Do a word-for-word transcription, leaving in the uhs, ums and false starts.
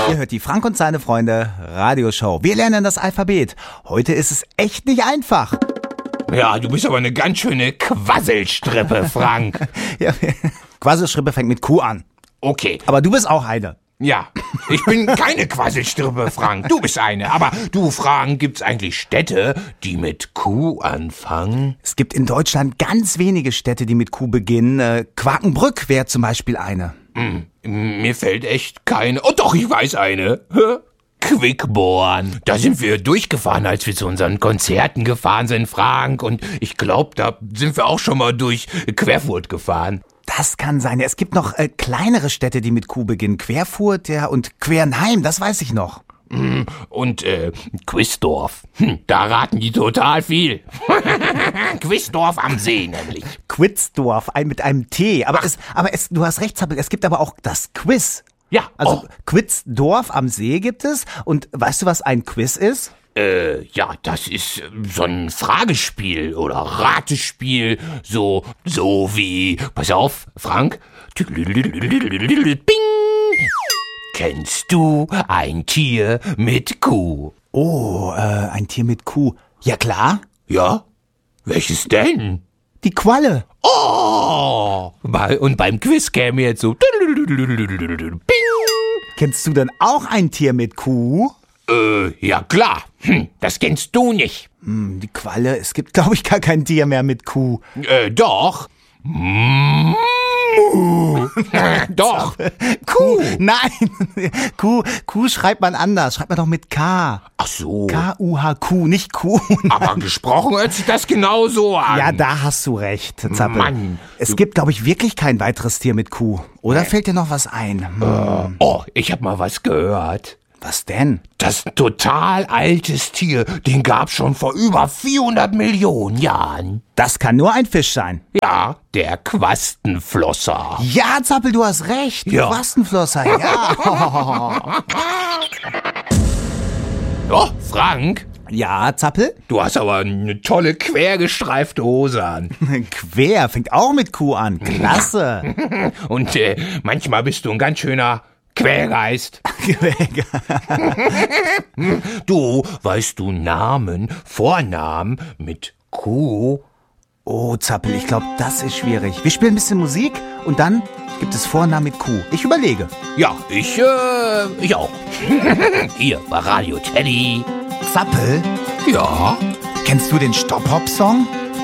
Ihr hört die Frank und seine Freunde Radioshow. Wir lernen das Alphabet. Heute ist es echt nicht einfach. Ja, du bist aber eine ganz schöne Quasselstrippe, Frank. Ja, Quasselstrippe fängt mit Q an. Okay. Aber du bist auch eine. Ja, ich bin keine Quasselstrippe, Frank. Du bist eine. Aber du, Frank, gibt's eigentlich Städte, die mit Q anfangen? Es gibt in Deutschland ganz wenige Städte, die mit Q beginnen. Äh, Quakenbrück wäre zum Beispiel eine. Hm, mir fällt echt keine. Oh doch, ich weiß eine. Hä? Quickborn. Da sind wir durchgefahren, als wir zu unseren Konzerten gefahren sind, Frank. Und ich glaube, da sind wir auch schon mal durch Querfurt gefahren. Das kann sein. Es gibt noch äh, kleinere Städte, die mit Q beginnen. Querfurt, ja, und Quernheim, das weiß ich noch. Und äh, Quisdorf. Hm, da raten die total viel. Quisdorf am See nämlich. Quitzdorf, ein, mit einem T. Aber, es, aber es, du hast recht, Zappel, es gibt aber auch das Quiz. Ja, Also oh. Quitzdorf am See gibt es. Und weißt du, was ein Quiz ist? Äh, ja, das ist so ein Fragespiel oder Ratespiel, so, so wie, pass auf, Frank. Bing! Kennst du ein Tier mit Q? Oh, äh, ein Tier mit Q. Ja klar, Ja? Welches denn? die Qualle. Oh! Bei- Und beim Quiz käme jetzt so, Bing! Kennst du denn auch ein Tier mit Q? Äh, ja klar. Hm, das kennst du nicht. Hm, die Qualle, es gibt, glaube ich, gar kein Tier mehr mit Q. Äh, doch. Mu. Doch. Q, nein, Q, Q schreibt man anders, schreibt man doch mit K. Ach so. K U H Q, nicht Q. Aber gesprochen hört sich das genauso an. Ja, da hast du recht, Zappel. Mann, es du- gibt, glaube ich, wirklich kein weiteres Tier mit Q. Oder fällt dir noch was ein? Hm, Oh, ich hab mal was gehört. was denn? Das ist ein total altes Tier. Den gab's schon vor über vierhundert Millionen Jahren. Das kann nur ein Fisch sein. Ja, der Quastenflosser. Ja, Zappel, du hast recht. Ja. Quastenflosser, ja. Oh, Frank, Ja, Zappel? du hast aber eine tolle quergestreifte Hose an. Quer, fängt auch mit Q an. Klasse. Und äh, manchmal bist du ein ganz schöner Quergeist. Du, weißt du Namen, Vornamen mit Q? Oh, Zappel, ich glaube, das ist schwierig. Wir spielen ein bisschen Musik und dann gibt es Vornamen mit Q. Ich überlege. Ja, ich, äh, ich auch. Hier bei Radio Teddy. Zappel, Ja. kennst du den Stop-Hop-Song?